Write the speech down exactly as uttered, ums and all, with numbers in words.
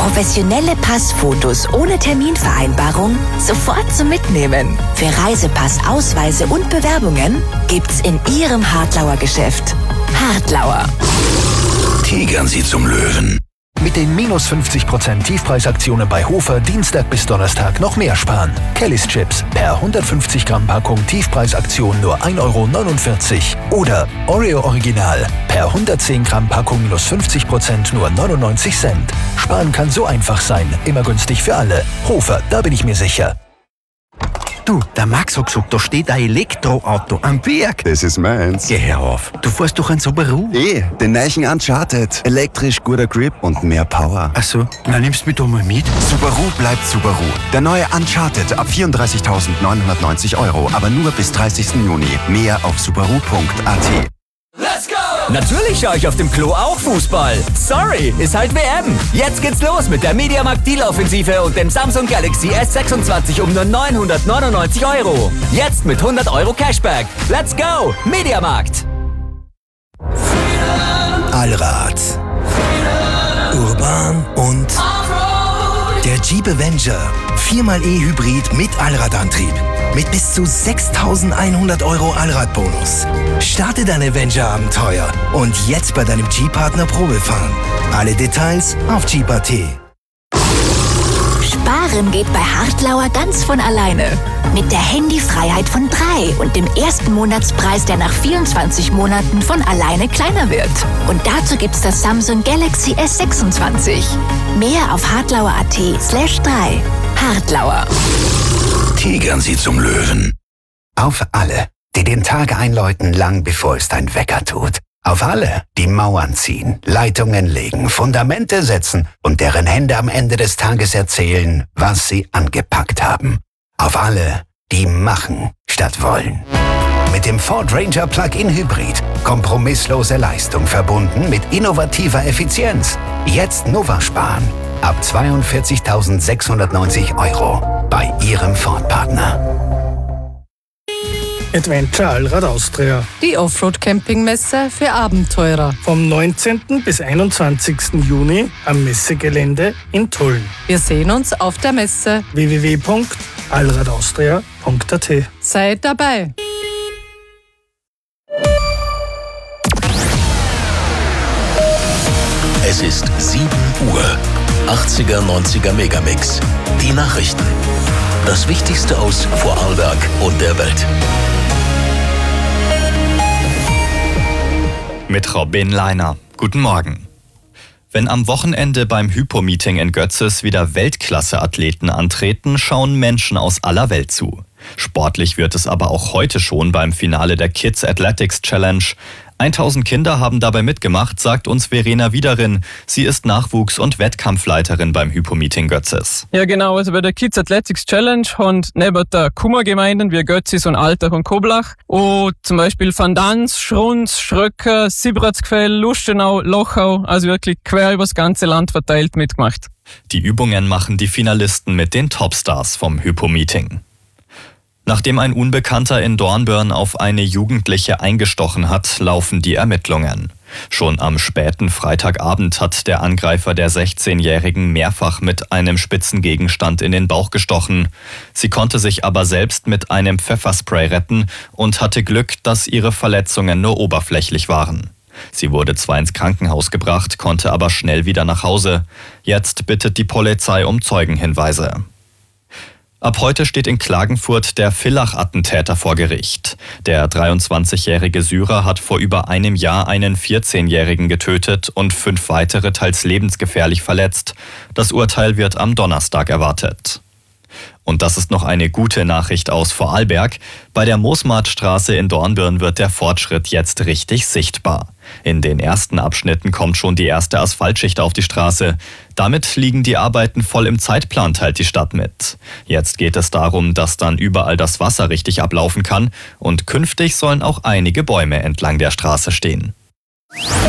Professionelle Passfotos ohne Terminvereinbarung sofort zum Mitnehmen. Für Reisepass, Ausweise und Bewerbungen gibt's in Ihrem Hartlauer Geschäft. Hartlauer. Tigern Sie zum Löwen. Mit den minus fünfzig Prozent Tiefpreisaktionen bei Hofer Dienstag bis Donnerstag noch mehr sparen. Kellys Chips per hundertfünfzig Gramm Packung Tiefpreisaktion nur ein Euro neunundvierzig. Oder Oreo Original per hundertzehn Gramm Packung minus fünfzig Prozent nur neunundneunzig Cent. Sparen kann so einfach sein, immer günstig für alle. Hofer, da bin ich mir sicher. Du, der Max hat gesagt, da steht ein Elektroauto am Berg. Das ist meins. Geh her auf. Du fährst doch ein Subaru. Eh, den neuen Uncharted. Elektrisch, guter Grip und mehr Power. Ach so, na nimmst du mich doch mal mit. Subaru bleibt Subaru. Der neue Uncharted ab vierunddreißigtausendneunhundertneunzig Euro, aber nur bis dreißigsten Juni. Mehr auf subaru punkt a t. Let's go! Natürlich schaue ich auf dem Klo auch Fußball. Sorry, ist halt W M. Jetzt geht's los mit der Mediamarkt Deal-Offensive und dem Samsung Galaxy S sechsundzwanzig um nur neunhundertneunundneunzig Euro. Jetzt mit hundert Euro Cashback. Let's go! Mediamarkt. Allrad. Urban und der Jeep Avenger. viermal E-Hybrid mit Allradantrieb. Mit bis zu sechstausendeinhundert Euro Allradbonus. Starte dein Avenger-Abenteuer und jetzt bei deinem Jeep-Partner Probe fahren. Alle Details auf Jeep punkt a t. Sparen geht bei Hartlauer ganz von alleine. Mit der Handyfreiheit von drei und dem ersten Monatspreis, der nach vierundzwanzig Monaten von alleine kleiner wird. Und dazu gibt's das Samsung Galaxy S sechsundzwanzig. Mehr auf hartlauer punkt a t slash drei. Hartlauer. Tigern Sie zum Löwen. Auf alle, die den Tag einläuten, lang bevor es dein Wecker tut. Auf alle, die Mauern ziehen, Leitungen legen, Fundamente setzen und deren Hände am Ende des Tages erzählen, was sie angepackt haben. Auf alle, die machen statt wollen. Mit dem Ford Ranger Plug-in Hybrid. Kompromisslose Leistung verbunden mit innovativer Effizienz. Jetzt Nova sparen. Ab zweiundvierzigtausendsechshundertneunzig Euro bei Ihrem Ford-Partner. Adventure Allrad Austria. Die Offroad-Campingmesse für Abenteurer. Vom neunzehnten bis einundzwanzigsten Juni am Messegelände in Tulln. Wir sehen uns auf der Messe. w w w punkt allradaustria punkt a t. Seid dabei. Es ist sieben Uhr. achtziger, neunziger Megamix. Die Nachrichten. Das Wichtigste aus Vorarlberg und der Welt. Mit Robin Leiner. Guten Morgen. Wenn am Wochenende beim Hypo-Meeting in Götzis wieder Weltklasse-Athleten antreten, schauen Menschen aus aller Welt zu. Sportlich wird es aber auch heute schon beim Finale der Kids Athletics Challenge. tausend Kinder haben dabei mitgemacht, sagt uns Verena Wiederin. Sie ist Nachwuchs- und Wettkampfleiterin beim Hypo-Meeting Götzis. Ja genau, also bei der Kids Athletics Challenge haben neben der Kummergemeinden wie Götzis und Altach und Koblach und zum Beispiel Van Dans, Schrunz, Schröcker, Sibratsgfell, Lustenau, Lochau, also wirklich quer übers ganze Land verteilt mitgemacht. Die Übungen machen die Finalisten mit den Topstars vom Hypo-Meeting. Nachdem ein Unbekannter in Dornbirn auf eine Jugendliche eingestochen hat, laufen die Ermittlungen. Schon am späten Freitagabend hat der Angreifer der sechzehnjährigen mehrfach mit einem spitzen Gegenstand in den Bauch gestochen. Sie konnte sich aber selbst mit einem Pfefferspray retten und hatte Glück, dass ihre Verletzungen nur oberflächlich waren. Sie wurde zwar ins Krankenhaus gebracht, konnte aber schnell wieder nach Hause. Jetzt bittet die Polizei um Zeugenhinweise. Ab heute steht in Klagenfurt der Villach-Attentäter vor Gericht. Der dreiundzwanzigjährige Syrer hat vor über einem Jahr einen vierzehnjährigen getötet und fünf weitere teils lebensgefährlich verletzt. Das Urteil wird am Donnerstag erwartet. Und das ist noch eine gute Nachricht aus Vorarlberg. Bei der Moosmartstraße in Dornbirn wird der Fortschritt jetzt richtig sichtbar. In den ersten Abschnitten kommt schon die erste Asphaltschicht auf die Straße. Damit liegen die Arbeiten voll im Zeitplan, teilt die Stadt mit. Jetzt geht es darum, dass dann überall das Wasser richtig ablaufen kann und künftig sollen auch einige Bäume entlang der Straße stehen.